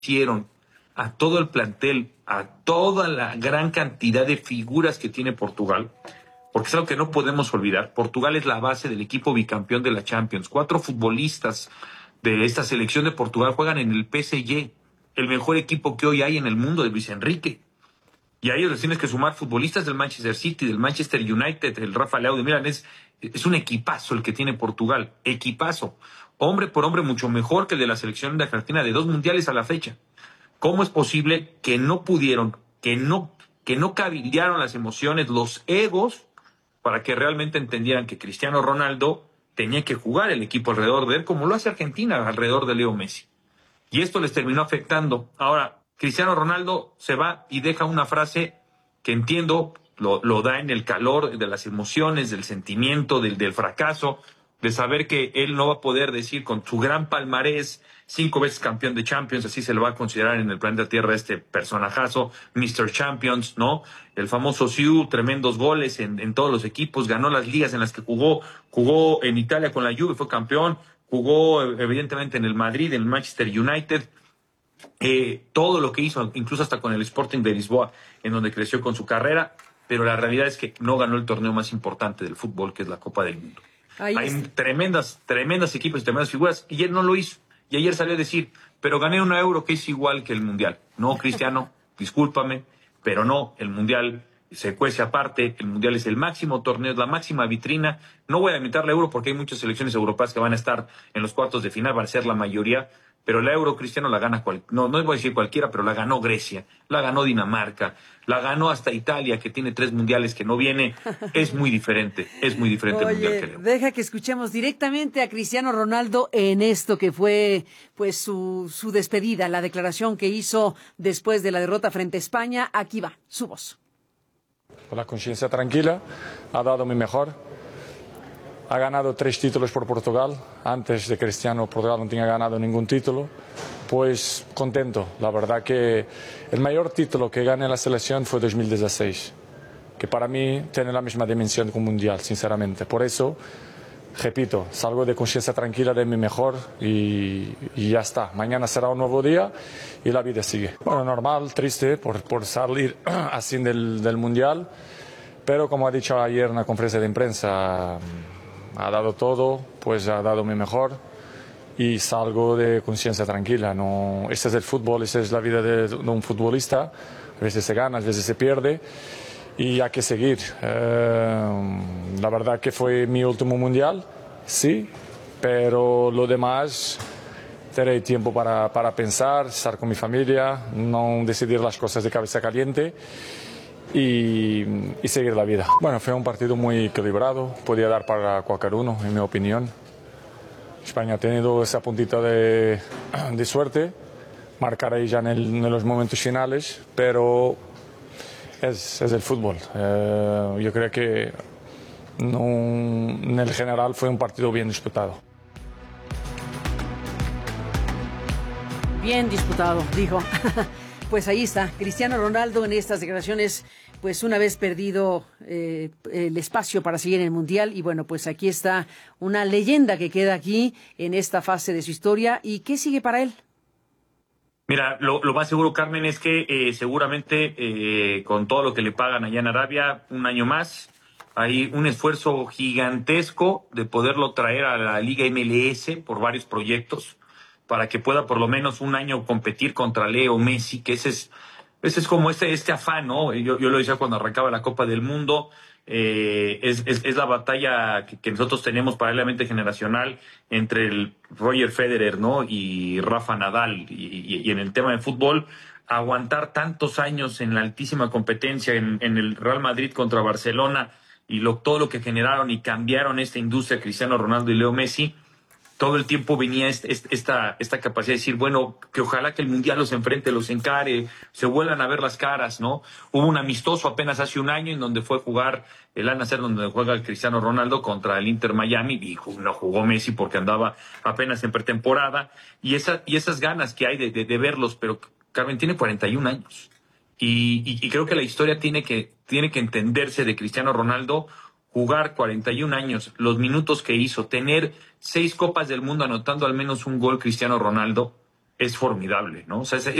hicieron a todo el plantel, a toda la gran cantidad de figuras que tiene Portugal, porque es algo que no podemos olvidar. Portugal es la base del equipo bicampeón de la Champions. 4 futbolistas de esta selección de Portugal juegan en el PSG, el mejor equipo que hoy hay en el mundo de Luis Enrique. Y a ellos les tienes que sumar futbolistas del Manchester City, del Manchester United, el Rafa Leao de Milan. Es un equipazo el que tiene Portugal, equipazo. Hombre por hombre mucho mejor que el de la selección de Argentina, de 2 mundiales a la fecha. ¿Cómo es posible que no pudieron, que no cabildearon las emociones, los egos, para que realmente entendieran que Cristiano Ronaldo tenía que jugar el equipo alrededor de él, como lo hace Argentina alrededor de Leo Messi? Y esto les terminó afectando. Ahora, Cristiano Ronaldo se va y deja una frase que entiendo, lo da en el calor de las emociones, del sentimiento, del fracaso, de saber que él no va a poder decir con su gran palmarés, 5 veces campeón de Champions, así se le va a considerar en el planeta Tierra este personajazo, Mr. Champions, ¿no? El famoso Siu, tremendos goles en todos los equipos, ganó las ligas en las que jugó en Italia con la Juve, fue campeón, jugó evidentemente en el Madrid, en el Manchester United, todo lo que hizo, incluso hasta con el Sporting de Lisboa, en donde creció con su carrera, pero la realidad es que no ganó el torneo más importante del fútbol, que es la Copa del Mundo. Hay tremendas equipos y tremendas figuras, y él no lo hizo. Y ayer salió a decir, pero gané una Euro que es igual que el Mundial. No, Cristiano, discúlpame, pero no, el Mundial se cuece aparte, el Mundial es el máximo torneo, es la máxima vitrina. No voy a imitar la Euro porque hay muchas selecciones europeas que van a estar en los cuartos de final, van a ser la mayoría, pero la Euro, Cristiano, la gana, no voy a decir cualquiera, pero la ganó Grecia, la ganó Dinamarca, la ganó hasta Italia, que tiene 3 mundiales que no viene. Es muy diferente el Mundial que le... Deja que escuchemos directamente a Cristiano Ronaldo en esto que fue pues su despedida, la declaración que hizo después de la derrota frente a España. Aquí va, su voz. Con la conciencia tranquila, ha dado mi mejor. Ha ganado 3 títulos por Portugal. Antes de Cristiano, Portugal no tenía ganado ningún título. Pues contento. La verdad que el mayor título que gané en la selección fue 2016, que para mí tiene la misma dimensión que un mundial, sinceramente. Por eso, repito, salgo de conciencia tranquila de mi mejor y ya está. Mañana será un nuevo día y la vida sigue. Bueno, normal, triste por salir así del mundial, pero como ha dicho ayer en la conferencia de prensa, ha dado todo, pues ha dado mi mejor y salgo de conciencia tranquila. No, este es el fútbol, esta es la vida de un futbolista. A veces se gana, a veces se pierde y hay que seguir. La verdad que fue mi último mundial, sí, pero lo demás tendré tiempo para pensar, estar con mi familia, no decidir las cosas de cabeza caliente. Y seguir la vida. Bueno, fue un partido muy equilibrado, podía dar para cualquier uno, en mi opinión. España ha tenido esa puntita de suerte, marcar ahí ya en los momentos finales, pero es el fútbol. Yo creo que en el general fue un partido bien disputado. Bien disputado, dijo. Pues ahí está, Cristiano Ronaldo en estas declaraciones, pues una vez perdido el espacio para seguir en el Mundial, y bueno, pues aquí está una leyenda que queda aquí en esta fase de su historia. ¿Y qué sigue para él? Mira, lo más seguro, Carmen, es que seguramente con todo lo que le pagan allá en Arabia, un año más, hay un esfuerzo gigantesco de poderlo traer a la Liga MLS por varios proyectos, para que pueda por lo menos un año competir contra Leo Messi, que ese es como este afán, ¿no? Yo lo decía cuando arrancaba la Copa del Mundo, es la batalla que nosotros tenemos paralelamente generacional entre el Roger Federer, ¿no? Y Rafa Nadal, y en el tema de fútbol, aguantar tantos años en la altísima competencia en el Real Madrid contra Barcelona, y todo lo que generaron y cambiaron esta industria, Cristiano Ronaldo y Leo Messi. Todo el tiempo venía esta capacidad de decir, bueno, que ojalá que el Mundial los enfrente, los encare, se vuelvan a ver las caras, ¿no? Hubo un amistoso apenas hace un año en donde fue a jugar el Al-Nassr, donde juega el Cristiano Ronaldo contra el Inter Miami, y no jugó Messi porque andaba apenas en pretemporada, y esas ganas que hay de verlos, pero Carmen tiene 41 años, y creo que la historia tiene que entenderse de Cristiano Ronaldo. Jugar 41 años, los minutos que hizo, tener 6 Copas del Mundo anotando al menos un gol Cristiano Ronaldo, es formidable, ¿no? O sea,